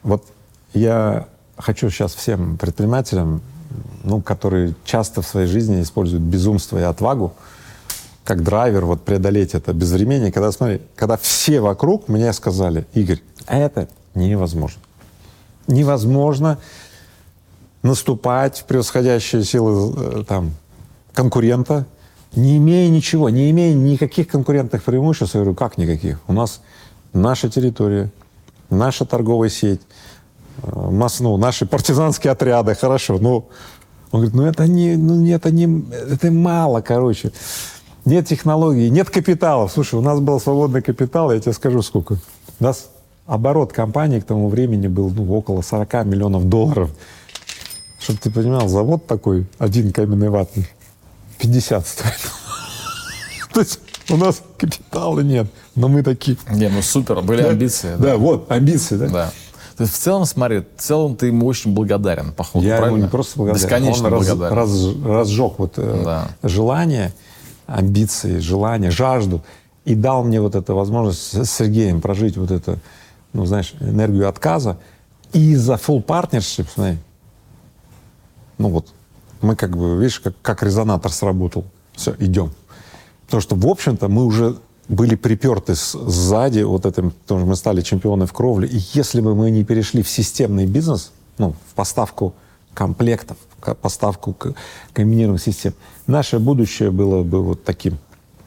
Вот я хочу сейчас всем предпринимателям, ну, которые часто в своей жизни используют безумство и отвагу, как драйвер, вот преодолеть это безвременье, когда, смотри, когда все вокруг мне сказали: Игорь, это невозможно. Невозможно наступать в превосходящие силы там, конкурента, не имея ничего, не имея никаких конкурентных преимуществ. Я говорю, как никаких? У нас наша территория, наша торговая сеть, наши партизанские отряды, хорошо. Но он говорит, это мало, короче. Нет технологий, нет капитала. Слушай, у нас был свободный капитал, я тебе скажу сколько. У нас оборот компании к тому времени был около 40 миллионов долларов. Чтобы ты понимал, завод такой, один каменный ватный, 50 стоит. То есть у нас капитала нет, но мы такие. Не, ну супер, были амбиции. Да, вот, амбиции, да? Да. То есть в целом, смотри, ты ему очень благодарен, походу, я правильно? ему не просто благодарен, бесконечно он благодарен. разжег вот желание, амбиции, желание, жажду и дал мне вот эту возможность с Сергеем прожить вот это, ну, знаешь, энергию отказа. И за full partnership, смотри, ну вот, мы как бы, видишь, как резонатор сработал. Все, идем. Потому что, в общем-то, мы уже были приперты сзади вот этим, потому что мы стали чемпионы в кровле. И если бы мы не перешли в системный бизнес, ну, в поставку комплектов, поставку комбинированных систем, наше будущее было бы вот таким.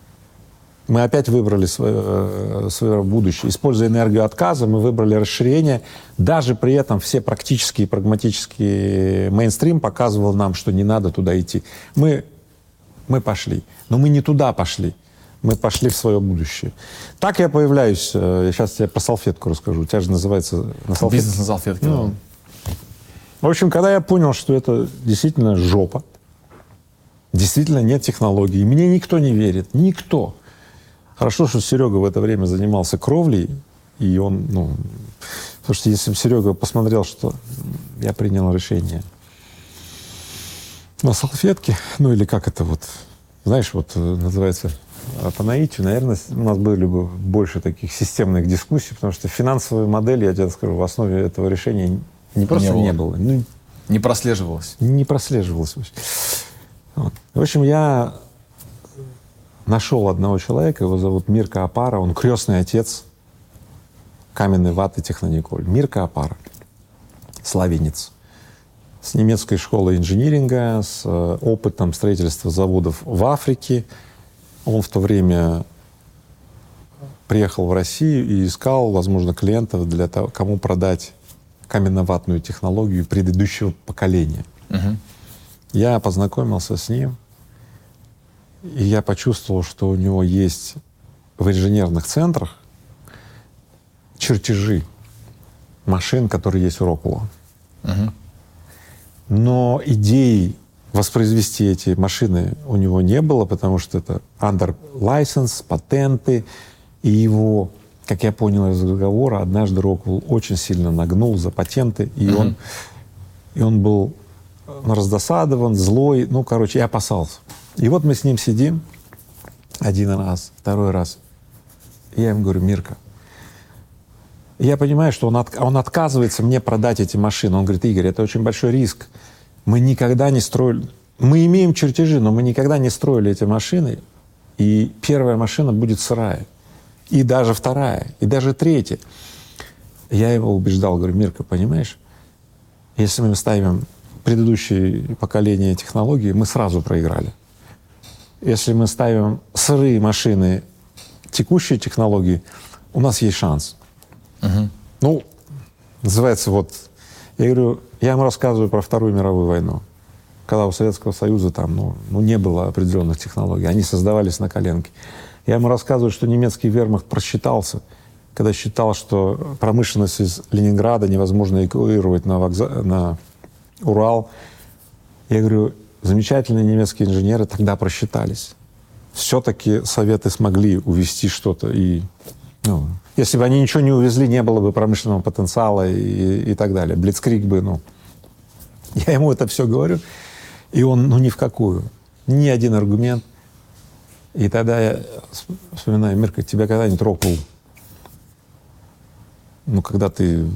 Мы опять выбрали свое будущее. Используя энергию отказа, мы выбрали расширение. Даже при этом все практические и прагматические мейнстрим показывал нам, что не надо туда идти. Мы пошли. Но мы не туда пошли. Мы пошли в свое будущее. Так я появляюсь. Я сейчас тебе про салфетку расскажу. У тебя же называется на салфетке. Бизнес на салфетке. Ну, в общем, когда я понял, что это действительно жопа, действительно нет технологий, мне никто не верит. Никто. Хорошо, что Серега в это время занимался кровлей, и он, ну, потому что если бы Серега посмотрел, что я принял решение на салфетке, ну или как это вот, знаешь, вот называется по наитию, наверное, у нас были бы больше таких системных дискуссий, потому что финансовая модель, я тебе скажу, в основе этого решения не просто не было. Ну, не прослеживалось. Не прослеживалось. Вот. В общем, я нашел одного человека, его зовут Мирка Апара, он крестный отец каменной ваты Технониколь. Мирка Апара, словенец, с немецкой школой инжиниринга, с опытом строительства заводов в Африке. Он в то время приехал в Россию и искал, возможно, клиентов для того, кому продать каменно-ватную технологию предыдущего поколения. Угу. Я познакомился с ним, и я почувствовал, что у него есть в инженерных центрах чертежи машин, которые есть у Роквелла. Угу. Но идеи воспроизвести эти машины у него не было, потому что это under license, патенты. И его, как я понял из разговора, однажды Роквелл очень сильно нагнул за патенты, и он был раздосадован, злой, ну, короче, и опасался. И вот мы с ним сидим один раз, второй раз. И я ему говорю: Мирка, я понимаю, что он отказывается мне продать эти машины. Он говорит: Игорь, это очень большой риск. Мы никогда не строили... Мы имеем чертежи, но мы никогда не строили эти машины. И первая машина будет сырая. И даже вторая, и даже третья. Я его убеждал, говорю: Мирка, понимаешь, если мы ставим предыдущее поколение технологий, мы сразу проиграли. Если мы ставим сырые машины текущей технологии, у нас есть шанс. Угу. Ну, называется вот... Я говорю, я ему рассказываю про Вторую мировую войну, когда у Советского Союза там, ну, не было определенных технологий, они создавались на коленке. Я ему рассказываю, что немецкий вермахт просчитался, когда считал, что промышленность из Ленинграда невозможно эвакуировать на Урал. Я говорю, замечательные немецкие инженеры тогда просчитались. Все-таки Советы смогли увезти что-то. И, ну, если бы они ничего не увезли, не было бы промышленного потенциала и так далее. Блицкриг бы, ну... Я ему это все говорю, и он, ну, ни в какую. Ни один аргумент. И тогда я вспоминаю: Мирка, тебя когда-нибудь Роквелл, ну, когда ты